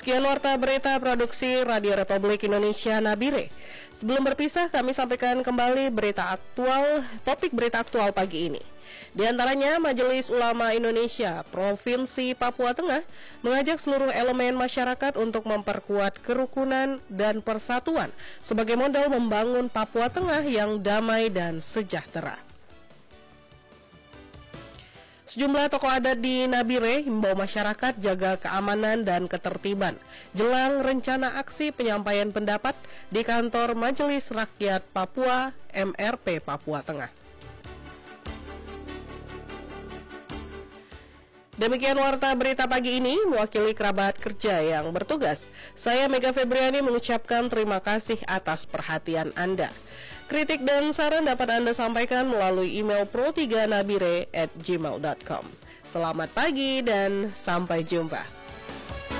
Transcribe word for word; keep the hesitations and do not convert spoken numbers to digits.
Sekian warta berita produksi Radio Republik Indonesia Nabire. Sebelum berpisah, kami sampaikan kembali berita aktual, topik berita aktual pagi ini. Di antaranya, Majelis Ulama Indonesia Provinsi Papua Tengah mengajak seluruh elemen masyarakat untuk memperkuat kerukunan dan persatuan sebagai modal membangun Papua Tengah yang damai dan sejahtera. Sejumlah tokoh adat di Nabire himbau masyarakat jaga keamanan dan ketertiban jelang rencana aksi penyampaian pendapat di kantor Majelis Rakyat Papua M R P Papua Tengah. Demikian warta berita pagi ini, mewakili kerabat kerja yang bertugas. Saya Mega Febriani mengucapkan terima kasih atas perhatian Anda. Kritik dan saran dapat Anda sampaikan melalui email pro tiga nabire at gmail dot com. Selamat pagi dan sampai jumpa.